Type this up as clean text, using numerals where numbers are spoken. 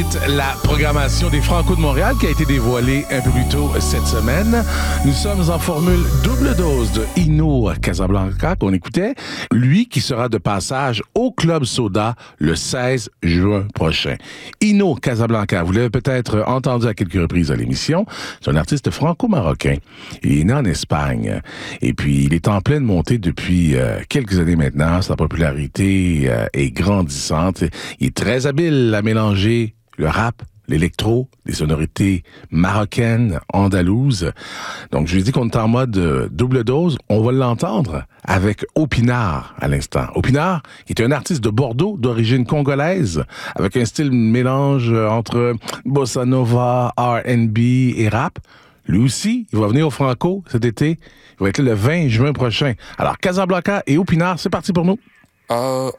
La programmation des Franco de Montréal qui a été dévoilée un peu plus tôt cette semaine. Nous sommes en formule double dose de Ino Casablanca qu'on écoutait. Lui qui sera de passage au Club Soda le 16 juin prochain. Ino Casablanca, vous l'avez peut-être entendu à quelques reprises à l'émission. C'est un artiste franco-marocain. Il est né en Espagne. Et puis, il est en pleine montée depuis quelques années maintenant. Sa popularité est grandissante. Il est très habile à mélanger le rap, l'électro, les sonorités marocaines, andalouses. Donc, je lui ai dit qu'on est en mode double dose. On va l'entendre avec Opinard à l'instant. Opinard, qui est un artiste de Bordeaux d'origine congolaise, avec un style mélange entre bossa nova, R&B et rap. Lui aussi, il va venir au Franco cet été. Il va être là le 20 juin prochain. Alors, Casablanca et Opinard, c'est parti pour nous.